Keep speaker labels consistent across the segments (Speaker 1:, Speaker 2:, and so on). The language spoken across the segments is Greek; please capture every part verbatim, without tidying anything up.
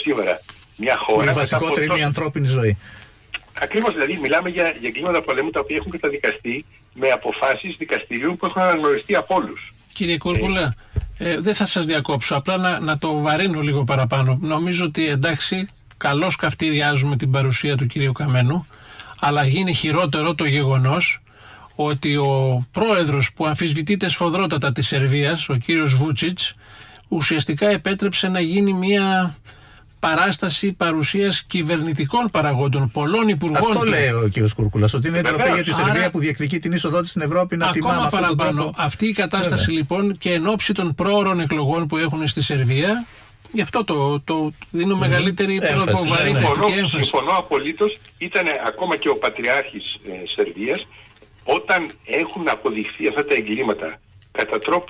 Speaker 1: σήμερα μια χώρα.
Speaker 2: Η βασικότερη είναι η ανθρώπινη ζωή.
Speaker 1: Ακριβώς, δηλαδή μιλάμε για, για εγκλήματα πολέμου τα οποία έχουν καταδικαστεί με αποφάσεις δικαστηρίων που έχουν αναγνωριστεί από όλους.
Speaker 3: Κύριε Κούρκουλα, ε, ε, δεν θα σας διακόψω, απλά να, να το βαρύνω λίγο παραπάνω. Νομίζω ότι εντάξει, καλώς καυτηριάζουμε την παρουσία του κυρίου Καμένου, αλλά γίνει χειρότερο το γεγονός ότι ο πρόεδρος που αμφισβητείται σφοδρότατα της Σερβίας, ο κύριος Βούτσιτς, ουσιαστικά επέτρεψε να γίνει μια παράσταση παρουσίας κυβερνητικών παραγόντων, πολλών υπουργών.
Speaker 2: Αυτό
Speaker 3: του.
Speaker 2: λέει ο κύριος Κούρκουλας, ότι είναι ντροπή για τη Σερβία
Speaker 3: Άρα,
Speaker 2: που διεκδικεί την είσοδό της στην Ευρώπη να τιμά με αυτόν τον τρόπο.
Speaker 3: Αυτή η κατάσταση Βέβαια. λοιπόν και εν ώψη των πρόωρων εκλογών που έχουν στη Σερβία, γι' αυτό το, το δίνω mm. μεγαλύτερη
Speaker 1: προβαρύτητα και έμφαση. Συμφωνώ απολύτως. Ήταν ακόμα και ο Πατριάρχης ε, Σερβίας, όταν έχουν αποδειχθεί αυτά τα εγκλήματα κατά τρόπο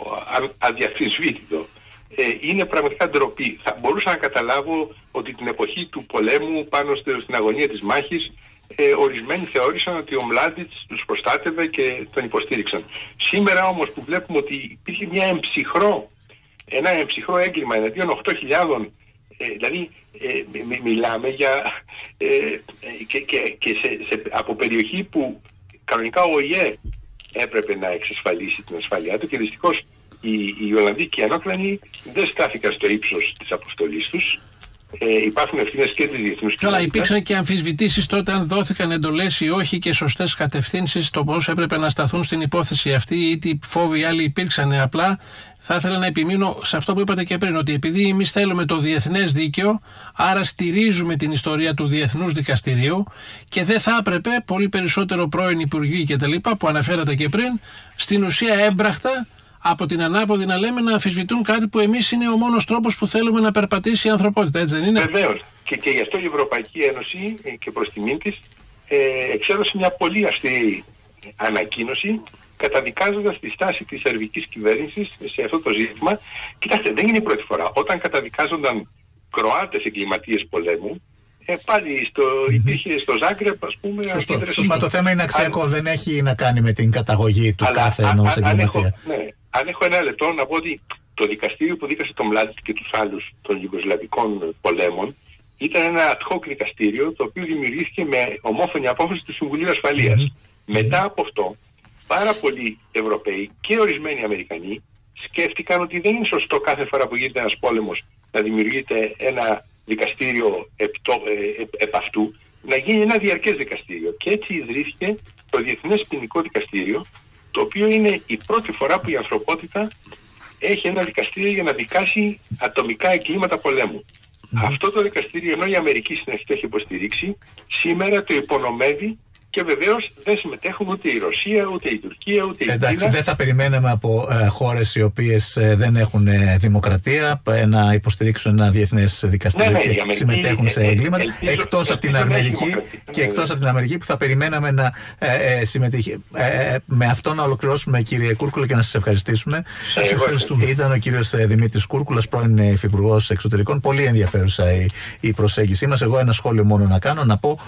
Speaker 1: α, αδιαφυσβήτητο, ε, είναι πραγματικά ντροπή. Θα μπορούσα να καταλάβω ότι την εποχή του πολέμου πάνω στην αγωνία της μάχης, ε, ορισμένοι θεώρησαν ότι ο Μλάντιτς τους προστάτευε και τον υποστήριξαν. Σήμερα όμως που βλέπουμε ότι υπήρχε μια εμψυχρό, ένα εμψυχρό έγκλημα εναντίον οκτώ χιλιάδων, ε, δηλαδή ε, μι, μιλάμε για ε, και, και, και σε, σε, από περιοχή που κανονικά ο ΟΗΕ έπρεπε να εξασφαλίσει την ασφάλειά του και δυστυχώς οι, οι Ολλανδοί και οι Ανώκλανοι δεν στάθηκαν στο ύψος της αποστολής τους. Ε, υπάρχουν ευθύνες και της διεθνούς κοινότητας.
Speaker 3: Καλά, υπήρξαν και αμφισβητήσεις τότε αν δόθηκαν εντολές ή όχι και σωστές κατευθύνσεις στο πώς έπρεπε να σταθούν στην υπόθεση αυτή, ή τι φόβοι άλλοι υπήρξαν. Απλά θα ήθελα να επιμείνω σε αυτό που είπατε και πριν, ότι επειδή εμείς θέλουμε το διεθνές δίκαιο, άρα στηρίζουμε την ιστορία του Διεθνούς Δικαστηρίου και δεν θα έπρεπε πολύ περισσότερο πρώην υπουργοί και τα λοιπά που αναφέρατε και πριν, στην ουσία έμπραχτα από την ανάποδη να λέμε να αμφισβητούν κάτι που εμείς είναι ο μόνος τρόπος που θέλουμε να περπατήσει η ανθρωπότητα, έτσι δεν είναι?
Speaker 1: Βεβαίως. Και, και γι' αυτό η Ευρωπαϊκή Ένωση και προς τιμήν της ε, εξέδωσε μια πολύ αυστηρή ανακοίνωση καταδικάζοντας τη στάση της σερβικής κυβέρνησης σε αυτό το ζήτημα. Κοιτάξτε, δεν είναι η πρώτη φορά. Όταν καταδικάζονταν Κροάτες εγκληματίες πολέμου, ε, πάλι στο, mm-hmm. υπήρχε στο Ζάγκρεπ, ας πούμε...
Speaker 2: Σωστό. Μα το θέμα είναι αξιακό, αν... δεν έχει να κάνει με την καταγωγή του αλλά, κάθε ενός εγκληματία.
Speaker 1: Ναι. Αν έχω ένα λεπτό να πω ότι το δικαστήριο που δίκασε τον Μλάντιτς και τους άλλους των Ιουγκοσλαβικών πολέμων ήταν ένα ad hoc δικαστήριο το οποίο δημιουργήθηκε με ομόφωνη απόφαση του Συμβουλίου Ασφαλείας. Mm-hmm. Μετά από αυτό, πάρα πολλοί Ευρωπαίοι και ορισμένοι Αμερικανοί σκέφτηκαν ότι δεν είναι σωστό κάθε φορά που γίνεται ένας πόλεμος να δημιουργείται ένα δικαστήριο επ, ε, επ, επ' αυτού, να γίνει ένα διαρκές δικαστήριο. Και έτσι ιδρύθηκε το Διεθνές Ποινικό Δικαστήριο, το οποίο είναι η πρώτη φορά που η ανθρωπότητα έχει ένα δικαστήριο για να δικάσει ατομικά εγκλήματα πολέμου. Mm-hmm. Αυτό το δικαστήριο, ενώ η Αμερική συνεχώς το έχει υποστηρίξει, σήμερα το υπονομεύει και βεβαίως δεν συμμετέχουν ούτε η Ρωσία, ούτε η Τουρκία, ούτε η Κίνα.
Speaker 2: Εντάξει, δεν θα περιμέναμε από ε, χώρες οι οποίες ε, δεν έχουν ε, δημοκρατία ε, να υποστηρίξουν ένα διεθνές δικαστήριο, ναι, ναι, και Αμερική, συμμετέχουν σε εγκλήματα, ε, εκτός από την Αμερική και εκτός ναι, από την Αμερική που θα περιμέναμε να ε, ε, συμμετείχε. Ε, ε, με αυτό να ολοκληρώσουμε, κύριε Κούρκουλα, και να σας ευχαριστήσουμε.
Speaker 3: Σας ευχαριστούμε.
Speaker 2: Ήταν ο κύριος Δημήτρης Κούρκουλας, πρώην Υφυπουργός Εξωτερικών. Πολύ ενδιαφέρουσα η, η προσέγγιση μας. Εγώ ένα σχόλιο μόνο να κάνω, να πω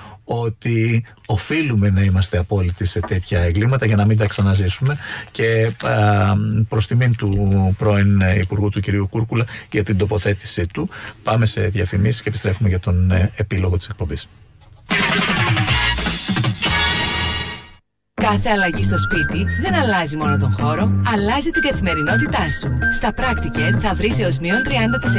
Speaker 2: ότι οφείλουμε να είμαστε απόλυτοι σε τέτοια εγκλήματα για να μην τα ξαναζήσουμε, και α, προς τιμήν του πρώην Υπουργού του κυρίου Κούρκουλα για την τοποθέτησή του. Πάμε σε διαφημίσεις και επιστρέφουμε για τον ε, επίλογο της εκπομπής.
Speaker 4: Κάθε αλλαγή στο σπίτι δεν αλλάζει μόνο τον χώρο, αλλάζει την καθημερινότητά σου. Στα Practicare θα βρεις έως μείον τριάντα τοις εκατό